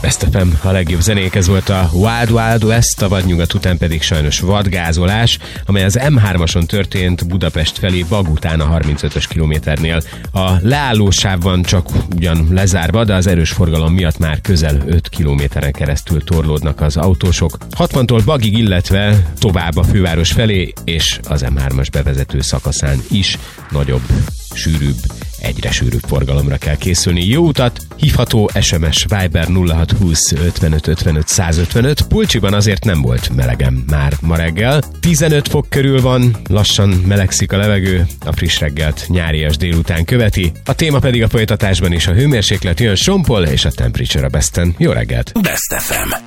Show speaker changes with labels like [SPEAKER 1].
[SPEAKER 1] Best FM, a legjobb zenék, ez volt a Wild Wild West, a vadnyugat után pedig sajnos vadgázolás, amely az M3-ason történt Budapest felé Bag után a 35-ös kilométernél. A leállósáv van csak ugyan lezárva, de az erős forgalom miatt már közel 5 kilométeren keresztül torlódnak az autósok. 60-tól Bagig, illetve tovább a főváros felé, és az M3-as bevezető szakaszán is nagyobb, sűrűbb, egyre sűrűbb forgalomra kell készülni. Jó utat! Hívható SMS Viber 0620 55 55 155. Pulcsiban azért nem volt melegem már ma reggel. 15 fok körül van, lassan melegszik a levegő, a friss reggelt nyárias délután követi. A téma pedig a folytatásban is a hőmérséklet, jön Sean Paul és a Temperature a Besten. Jó reggelt!
[SPEAKER 2] Best FM.